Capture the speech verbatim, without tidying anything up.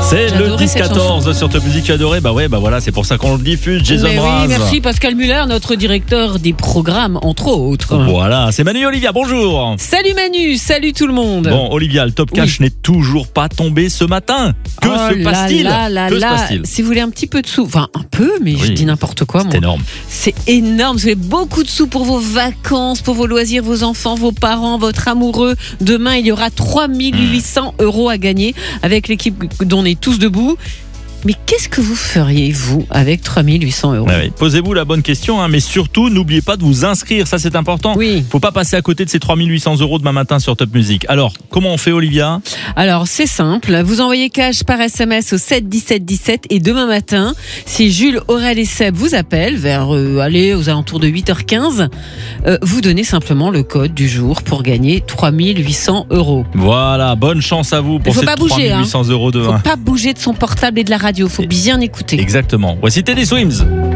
C'est J'ai le adoré dix cette quatorze sur Top Music, tu as adoré. Bah ouais, bah voilà, c'est pour ça qu'on le diffuse, Jason Mais Mraz. oui, merci Pascal Muller, notre directeur des programmes, entre autres. Voilà, c'est Manu et Olivia, bonjour. Salut Manu, salut tout le monde. Bon, Olivia, le top cash Oui. n'est toujours pas tombé ce matin. Que Oh se passe-t-il là là Que se là, passe-t-il si vous voulez un petit peu de sous, enfin un peu, mais Oui. je dis n'importe quoi. C'est moi. énorme. C'est énorme. Vous avez beaucoup de sous pour vos vacances, pour vos loisirs, vos enfants, vos parents, votre amoureux. Demain, il y aura trois mille huit cents euros à gagner avec l'équipe dont on est tous debout. Mais qu'est-ce que vous feriez, vous, avec trois mille huit cents euros? Ouais, ouais. Posez-vous la bonne question, hein, mais surtout, n'oubliez pas de vous inscrire, ça c'est important. Oui. Faut pas passer à côté de ces trois mille huit cents euros demain matin sur Top Music. Alors, comment on fait, Olivia? Alors, c'est simple. Vous envoyez cash par S M S au sept dix-sept dix-sept et demain matin, si Jules, Aurèle et Seb vous appellent vers, euh, allez, aux alentours de huit heures quinze, euh, vous donnez simplement le code du jour pour gagner trois mille huit cents euros. Voilà, bonne chance à vous pour Faut ces pas bouger, trois mille huit cents euros Faut demain. pas bouger de son portable et de la radio. Faut bien écouter. Exactement. Voici Teddy Swims.